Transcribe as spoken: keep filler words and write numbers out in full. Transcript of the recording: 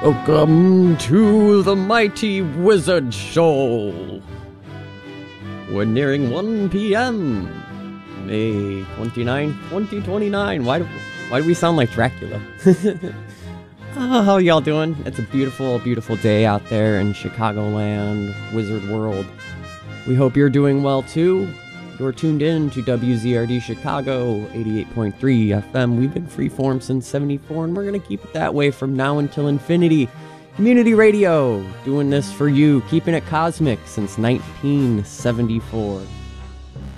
Welcome to the Mighty Wizard Show. We're nearing one p.m. May twenty-ninth, twenty twenty-nine. Why do, why do we sound like Dracula? Oh, how y'all doing? It's a beautiful, beautiful day out there in Chicagoland, Wizard World. We hope you're doing well too. You're tuned in to W Z R D Chicago, eighty-eight point three F M. We've been freeform since seventy-four, and we're going to keep it that way from now until infinity. Community radio, doing this for you, keeping it cosmic since nineteen seventy-four.